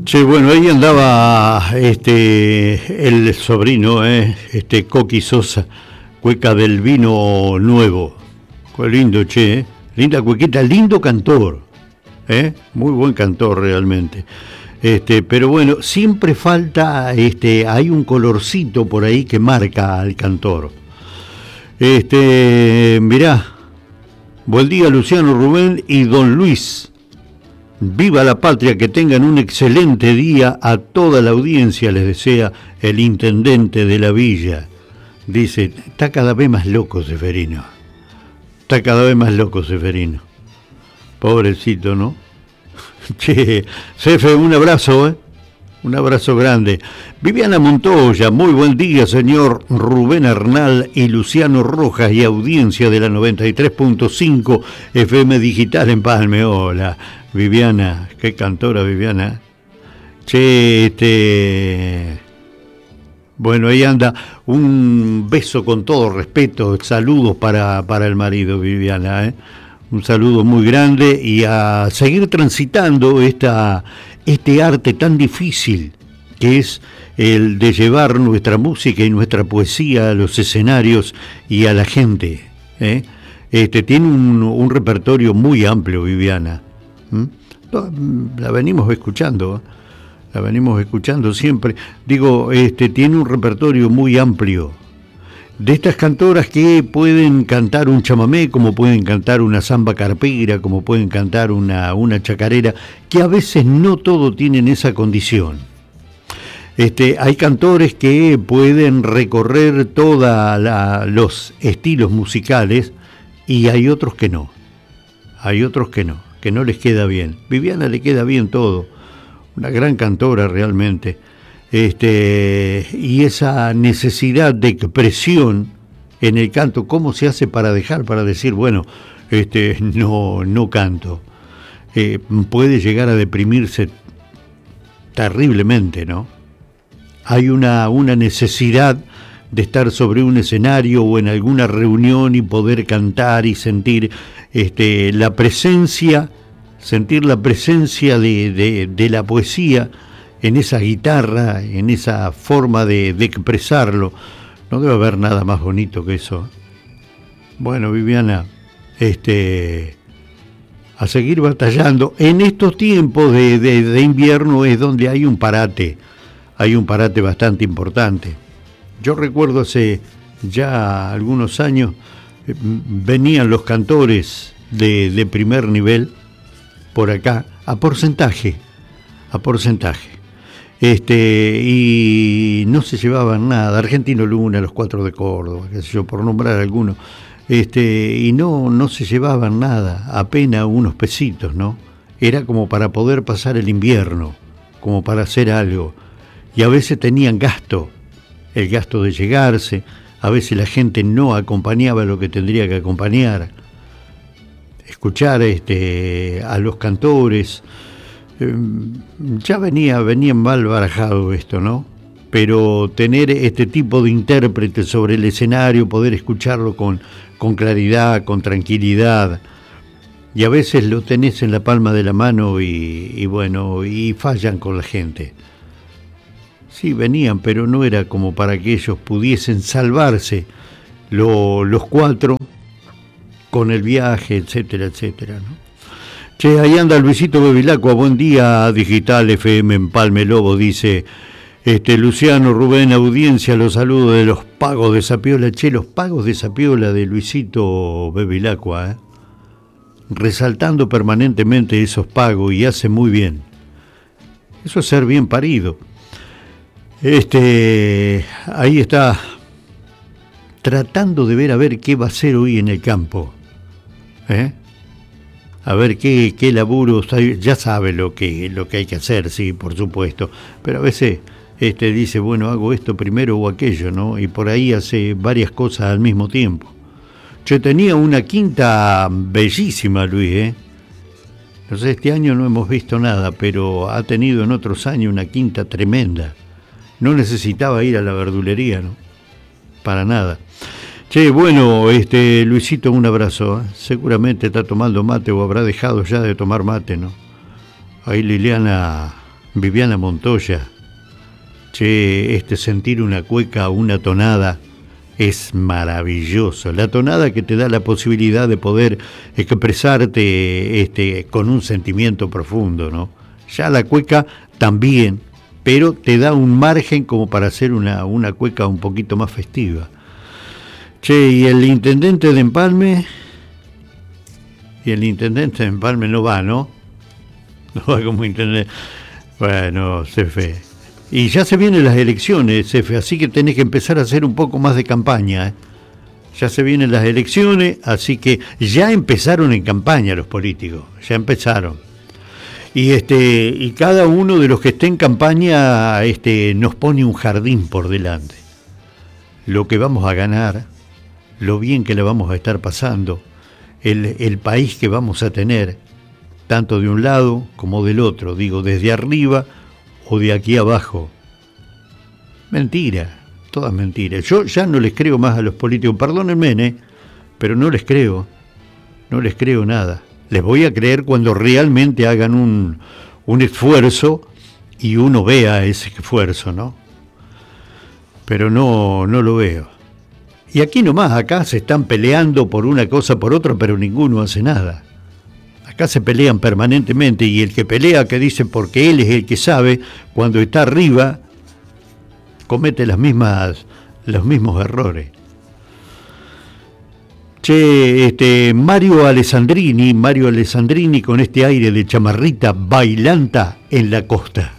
Che, bueno, ahí andaba el sobrino, Coqui Sosa, cueca del vino nuevo. Qué lindo, che, linda cuequita, lindo cantor, muy buen cantor realmente. Pero bueno, siempre falta, hay un colorcito por ahí que marca al cantor. Mirá, buen día Luciano, Rubén y don Luis. Viva la patria, que tengan un excelente día. A toda la audiencia les desea el intendente de la villa. Dice, está cada vez más loco Seferino. Está cada vez más loco Seferino. Pobrecito, ¿no? Che, Sefe, un abrazo, un abrazo grande. Viviana Montoya, muy buen día, señor Rubén Arnal y Luciano Rojas y audiencia de la 93.5 FM Digital en Palme. Hola, Viviana, qué cantora Viviana. Che, bueno, ahí anda. Un beso con todo respeto, saludos para el marido, Viviana, Un saludo muy grande y a seguir transitando este arte tan difícil que es el de llevar nuestra música y nuestra poesía a los escenarios y a la gente. Tiene un repertorio muy amplio, Viviana. La venimos escuchando siempre. Digo, tiene un repertorio muy amplio. De estas cantoras que pueden cantar un chamamé, como pueden cantar una samba carpera, como pueden cantar una chacarera, que a veces no todo tienen esa condición. Hay cantores que pueden recorrer todos los estilos musicales y hay otros que no. Que no les queda bien. Viviana le queda bien todo. Una gran cantora realmente. Y esa necesidad de expresión en el canto, ¿cómo se hace para decir, bueno, no canto? Puede llegar a deprimirse terriblemente, ¿no? Hay una necesidad de estar sobre un escenario o en alguna reunión y poder cantar y sentir la presencia de la poesía en esa guitarra, en esa forma de expresarlo. No debe haber nada más bonito que eso. Bueno, Viviana, a seguir batallando. En estos tiempos de invierno es donde hay un parate bastante importante. Yo recuerdo hace ya algunos años, venían los cantores de primer nivel por acá, a porcentaje. Y no se llevaban nada. Argentino Luna, los Cuatro de Córdoba, qué sé yo, por nombrar algunos, y no se llevaban nada, apenas unos pesitos, ¿no? Era como para poder pasar el invierno, como para hacer algo, y a veces tenían el gasto de llegarse, a veces la gente no acompañaba lo que tendría que acompañar. Escuchar a los cantores, ya venían mal barajado esto, ¿no? Pero tener este tipo de intérprete sobre el escenario, poder escucharlo con claridad, con tranquilidad, y a veces lo tenés en la palma de la mano y fallan con la gente. Sí, venían, pero no era como para que ellos pudiesen salvarse los cuatro con el viaje, etcétera, etcétera, ¿no? Che, ahí anda Luisito Bevilacqua, buen día, Digital FM en Palme Lobo, dice Luciano, Rubén, audiencia, los saludos de los pagos de Sapiola. Che, los pagos de Sapiola de Luisito Bevilacqua, resaltando permanentemente esos pagos, y hace muy bien. Eso es ser bien parido. Ahí está, tratando de ver a ver qué va a hacer hoy en el campo, a ver qué laburo, ya sabe lo que hay que hacer, sí, por supuesto, pero a veces dice, bueno, hago esto primero o aquello, ¿no? Y por ahí hace varias cosas al mismo tiempo. Yo tenía una quinta bellísima, Luis, no sé, este año no hemos visto nada, pero ha tenido en otros años una quinta tremenda. No necesitaba ir a la verdulería, ¿no? Para nada. Che, bueno, Luisito, un abrazo. Seguramente está tomando mate o habrá dejado ya de tomar mate, ¿no? Ahí Liliana Viviana Montoya. Che, sentir una cueca, una tonada, es maravilloso. La tonada que te da la posibilidad de poder expresarte con un sentimiento profundo, ¿no? Ya la cueca también, pero te da un margen como para hacer una cueca un poquito más festiva. Che, y el intendente de Empalme... Y el intendente de Empalme no va, ¿no? No va como intendente. Bueno, Cefe. Y ya se vienen las elecciones, Cefe, así que tenés que empezar a hacer un poco más de campaña, ¿eh? Ya se vienen las elecciones, así que ya empezaron en campaña los políticos, ya empezaron. Y cada uno de los que esté en campaña nos pone un jardín por delante. Lo que vamos a ganar, lo bien que le vamos a estar pasando, el país que vamos a tener, tanto de un lado como del otro, digo, desde arriba o de aquí abajo. Mentira, todas mentiras. Yo ya no les creo más a los políticos, perdónenme, pero no les creo nada. Les voy a creer cuando realmente hagan un esfuerzo y uno vea ese esfuerzo, ¿no? Pero no lo veo. Y aquí nomás, acá se están peleando por una cosa, por otra, pero ninguno hace nada. Acá se pelean permanentemente y el que pelea, que dice porque él es el que sabe, cuando está arriba, comete los mismos errores. Che, Mario Alessandrini con este aire de chamarrita bailanta en la costa.